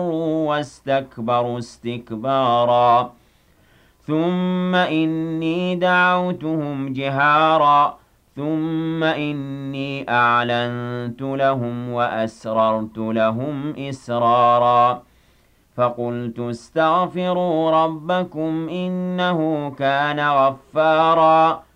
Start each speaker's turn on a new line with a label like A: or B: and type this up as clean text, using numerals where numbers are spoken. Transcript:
A: واستكبروا استكبارا ثم إني دعوتهم جهارا ثم إني أعلنت لهم وأسررت لهم إسرارا فقلت استغفروا ربكم إنه كان غفارا